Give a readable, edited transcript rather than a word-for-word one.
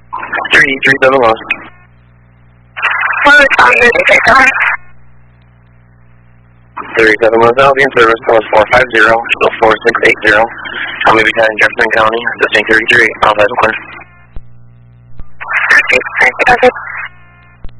337 lost. 37 West Albion, service call is 450, still 4680. How may be tied in Jefferson County, assisting 33, outside the corner.